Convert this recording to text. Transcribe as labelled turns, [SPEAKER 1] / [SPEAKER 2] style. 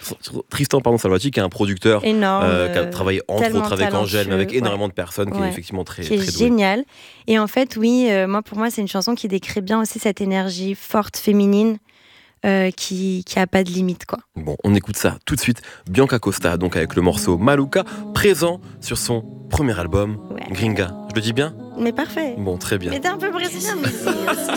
[SPEAKER 1] Tristan Salvati, qui est un producteur
[SPEAKER 2] énorme,
[SPEAKER 1] qui a travaillé entre
[SPEAKER 2] tellement
[SPEAKER 1] autres avec Angèle, mais avec
[SPEAKER 2] talentueux,
[SPEAKER 1] énormément de personnes, qui est
[SPEAKER 2] ouais.
[SPEAKER 1] effectivement très,
[SPEAKER 2] Qui est
[SPEAKER 1] très doué.
[SPEAKER 2] génial. Et en fait, oui, pour moi, c'est une chanson qui décrit bien aussi cette énergie forte, féminine, qui a pas de limite, quoi.
[SPEAKER 1] Bon, on écoute ça tout de suite. Bianca Costa, donc avec le morceau Maluka, présent sur son premier album,
[SPEAKER 2] Ouais.
[SPEAKER 1] Gringa. Je le dis bien ?
[SPEAKER 2] Mais parfait.
[SPEAKER 1] Bon, très bien.
[SPEAKER 2] Mais t'es un peu brésilien, mais